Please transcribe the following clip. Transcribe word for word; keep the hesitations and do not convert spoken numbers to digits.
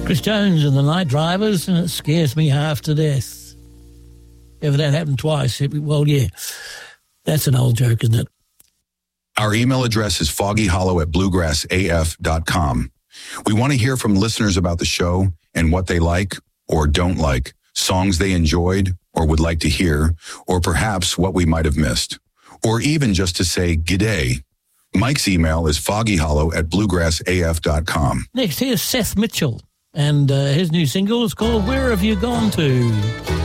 Chris Jones and the Night Drivers, and it scares me half to death. If that happened twice, it, well, yeah, that's an old joke, isn't it? Our email address is foggyhollow at bluegrass a f dot com. We want to hear from listeners about the show and what they like or don't like, songs they enjoyed or would like to hear, or perhaps what we might have missed, or even just to say g'day. Mike's email is foggyhollow at bluegrass a f dot com. Next, here's Seth Mitchell, and uh, his new single is called Where Have You Gone To?